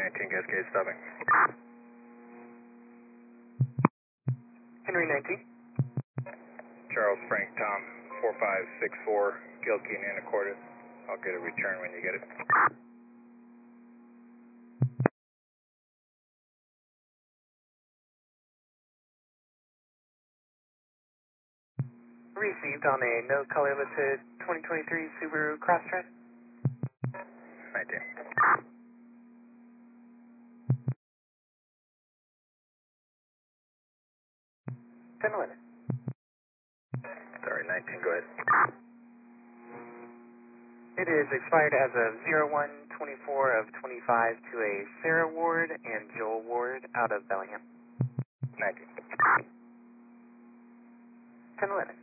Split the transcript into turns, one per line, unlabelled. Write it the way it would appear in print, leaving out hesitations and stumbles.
19 Cascade stopping.
Henry 19.
Charles Frank Tom 4564 Gilkey and Anacortes. I'll get a return when you get it.
Received on a no color listed 2023 Subaru Crosstrek.
19.
1011.
Sorry, 19, go ahead.
It is expired as of 01/24 of 25 to a Sarah Ward and Joel Ward out of Bellingham.
19.
1011.